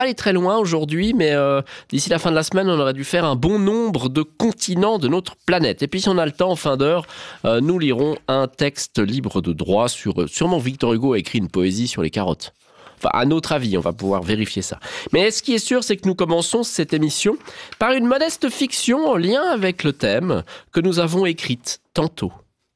aller très loin aujourd'hui, mais d'ici la fin de la semaine, on aurait dû faire un bon nombre de continents de notre planète. Et puis si on a le temps, en fin d'heure, nous lirons un texte libre de droit sur... sûrement Victor Hugo a écrit une poésie sur les carottes. Enfin, à notre avis, on va pouvoir vérifier ça. Mais ce qui est sûr, c'est que nous commençons cette émission par une modeste fiction en lien avec le thème que nous avons écrite tantôt.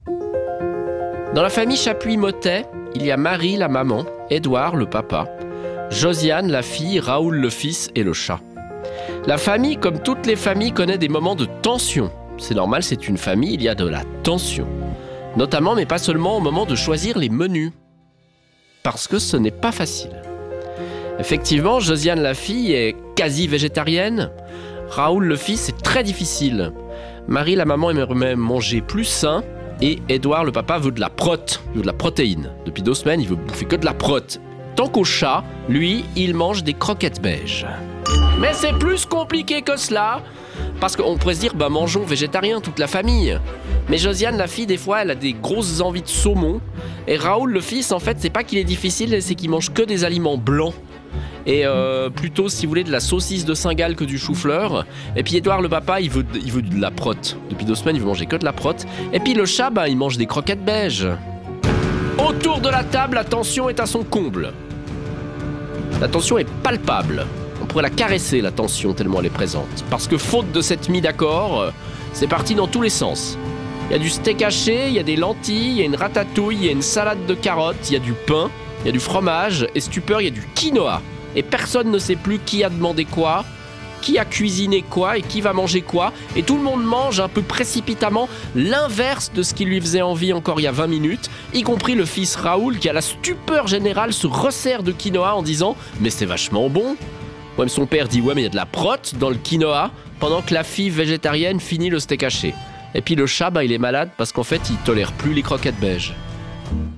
Dans la famille Chapuis-Mottet, il y a Marie, la maman, Édouard, le papa, Josiane, la fille, Raoul, le fils et le chat. La famille, comme toutes les familles, connaît des moments de tension. C'est normal, c'est une famille, il y a de la tension. Notamment, mais pas seulement, au moment de choisir les menus. Parce que ce n'est pas facile. Effectivement, Josiane, la fille, est quasi végétarienne. Raoul, le fils, c'est très difficile. Marie, la maman, aimerait même manger plus sain. Et Édouard, le papa, veut de la prot, il veut de la protéine. Depuis 2 semaines, il veut bouffer que de la prot. Tant qu'au chat, lui, il mange des croquettes beiges. Mais c'est plus compliqué que cela. Parce qu'on pourrait se dire, mangeons végétarien toute la famille. Mais Josiane, la fille, des fois, elle a des grosses envies de saumon. Et Raoul, le fils, en fait, c'est pas qu'il est difficile, c'est qu'il mange que des aliments blancs. Et plutôt, si vous voulez, de la saucisse de Saint-Gall que du chou-fleur. Et puis Édouard, le papa, il veut de la prot. Depuis 2 semaines, il veut manger que de la prot. Et puis le chat, il mange des croquettes beiges. Autour de la table, la tension est à son comble. La tension est palpable. On pourrait la caresser, la tension, tellement elle est présente. Parce que faute de cette mise d'accord, c'est parti dans tous les sens. Il y a du steak haché, il y a des lentilles, il y a une ratatouille, il y a une salade de carottes, il y a du pain, il y a du fromage, et stupeur, il y a du quinoa. Et personne ne sait plus qui a demandé quoi, qui a cuisiné quoi et qui va manger quoi. Et tout le monde mange un peu précipitamment l'inverse de ce qui lui faisait envie encore il y a 20 minutes, y compris le fils Raoul qui à la stupeur générale se resserre de quinoa en disant « Mais c'est vachement bon !» Même son père dit « Ouais mais il y a de la prot dans le quinoa » pendant que la fille végétarienne finit le steak haché. Et puis le chat, il est malade parce qu'en fait il tolère plus les croquettes beiges.